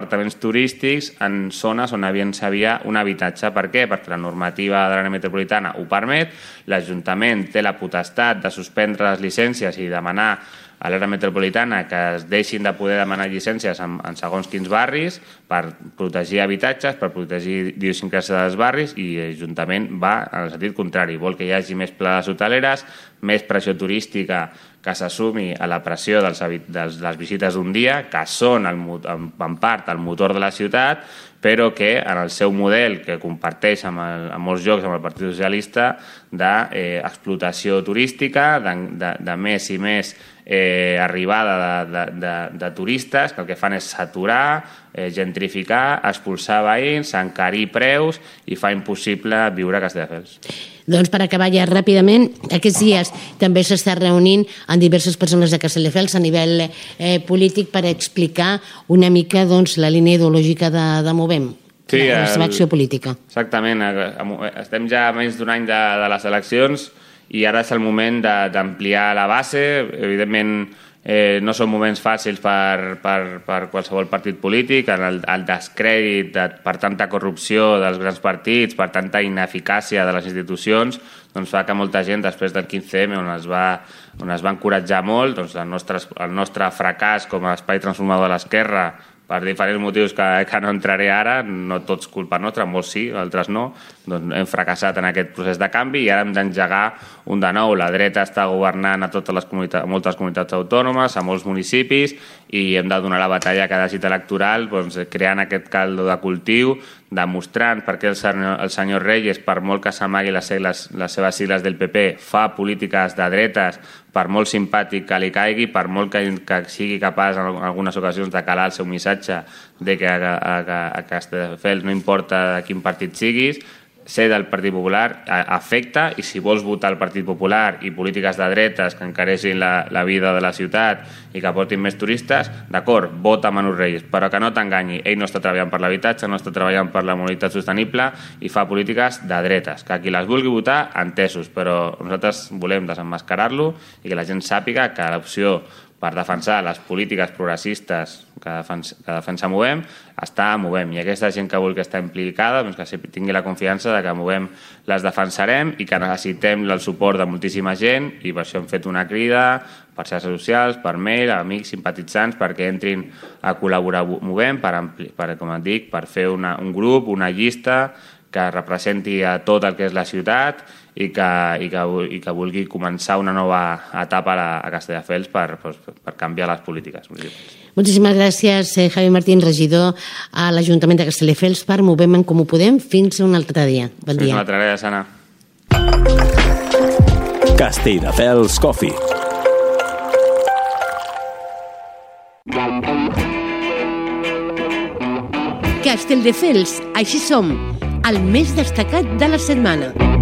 apartaments turístics en zones on s'havia un habitatge. Per què? Perquè la normativa de l'àrea metropolitana ho permet, l'Ajuntament té la potestat de suspendre les llicències i demanar a l'àrea metropolitana que es deixin de poder demanar llicències en segons quins barris per protegir habitatges, per protegir idiosincràsia dels barris, i l'Ajuntament va en el sentit contrari. Vol que hi hagi més places hoteleres, més pressió turística que s'assumi a la pressió de les visites d'un dia, que són en part el motor de la ciutat, però que en el seu model, que comparteix en molts llocs amb el Partit Socialista, d'explotació turística, de més i més arribada de turistes, que el que fan és saturar, gentrificar, expulsar veïns, encarir preus i fa impossible viure a Castelldefels. Doncs per acabar ja ràpidament, aquests dies també s'està reunint amb diverses persones de Castelldefels a nivell polític per explicar una mica la línia ideològica de Movem, la seva acció política. Exactament, estem ja a menys d'un any de les eleccions i ara és el moment d'ampliar la base. Evidentment no són moments fàcils per qualsevol partit polític. El descrèdit per tanta corrupció dels grans partits, per tanta ineficàcia de les institucions, doncs fa que molta gent, després del 15M, on es va encoratjar molt, doncs el nostre fracàs com a espai transformador de l'esquerra, per diferents motius que no entraré ara, no tots culpa nostra, molts sí, altres no, doncs hem fracassat en aquest procés de canvi i ara hem d'engegar un de nou. La dreta està governant a moltes comunitats autònomes, a molts municipis, i hem de donar la batalla a cada cita electoral, creant aquest caldo de cultiu, demostrant per què el senyor Reyes, per molt que s'amagui les seves sigles del PP, fa polítiques de dretes, per molt simpàtic que li caigui, per molt que sigui capaç en algunes ocasions de calar el seu missatge de que a Castelldefels no importa de quin partit siguis, ser del Partit Popular afecta, i si vols votar el Partit Popular i polítiques de dretes que encareixin la vida de la ciutat i que portin més turistes, d'acord, vota Manu Reyes, però que no t'enganyi, ell no està treballant per l'habitatge, no està treballant per la mobilitat sostenible i fa polítiques de dretes, que qui les vulgui votar, entesos, però nosaltres volem desemmascarar-lo i que la gent sàpiga que l'opció per defensar les polítiques progressistes que defensa Movem està a Movem, i aquesta gent que vulgui estar implicada, que tingui la confiança de que Movem les defensarem i que necessitem el suport de moltíssima gent, i per això hem fet una crida per xarxes socials, per mail, amics, simpatitzants, perquè entrin a col·laborar Movem per, com et dic, per fer un grup, una llista que representi a tot el que és la ciutat i que vulgui començar una nova etapa a Castelldefels per canviar les polítiques municipals. Moltíssimes gràcies, Javi Martín, regidor a l'Ajuntament de Castelldefels, per Movem en Comú Podem. Fins un altre dia. Bon dia. Fins una altra dia, Sana. Castelldefels Coffee. Castelldefels, així som, el més destacat de la setmana.